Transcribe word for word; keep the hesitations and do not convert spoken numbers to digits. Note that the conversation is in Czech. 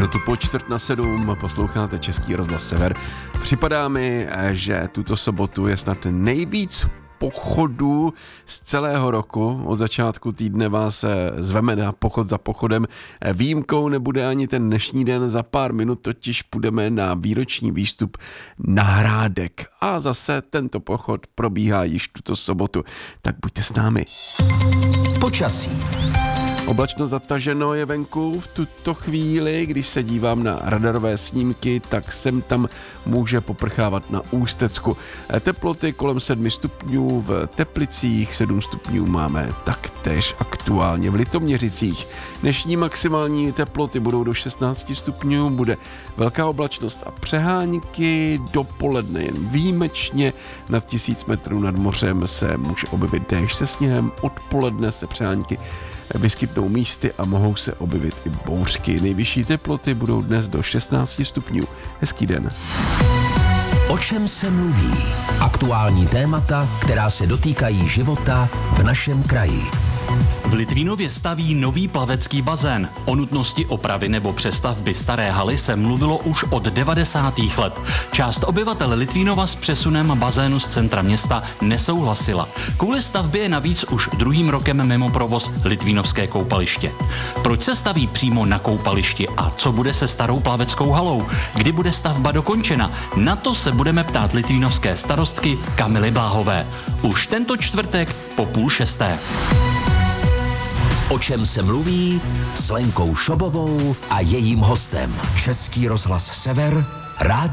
Minutu po čtvrt na sedm posloucháte Český rozhlas Sever. Připadá mi, že tuto sobotu je snad nejvíc pochodů z celého roku. Od začátku týdne vás zveme na pochod za pochodem. Výjimkou nebude ani ten dnešní den, za pár minut totiž půjdeme na výroční výstup na Hrádek. A zase tento pochod probíhá již tuto sobotu. Tak buďte s námi. Počasí. Oblačno zataženo je venku v tuto chvíli, když se dívám na radarové snímky, tak sem tam může poprchávat na Ústecku. Teploty kolem sedmi stupňů, v Teplicích sedm stupňů máme taktéž aktuálně v Litoměřicích. Dnešní maximální teploty budou do šestnácti stupňů, bude velká oblačnost a přehánky, dopoledne jen výjimečně nad tisíc metrů nad mořem se může objevit déšť se sněhem, odpoledne se přehánky vyskytnou místy a mohou se objevit i bouřky. Nejvyšší teploty budou dnes do šestnácti stupňů. Hezký den. O čem se mluví? Aktuální témata, která se dotýkají života v našem kraji. V Litvínově staví nový plavecký bazén. O nutnosti opravy nebo přestavby staré haly se mluvilo už od devadesátých let. Část obyvatel Litvínova s přesunem bazénu z centra města nesouhlasila. Kvůli stavbě je navíc už druhým rokem mimo provoz Litvínovské koupaliště. Proč se staví přímo na koupališti a co bude se starou plaveckou halou? Kdy bude stavba dokončena? Na to se budeme ptát litvínovské starostky Kamily Bláhové. Už tento čtvrtek po půl šesté. O čem se mluví s Lenkou Šobovou a jejím hostem. Český rozhlas Sever, Rádio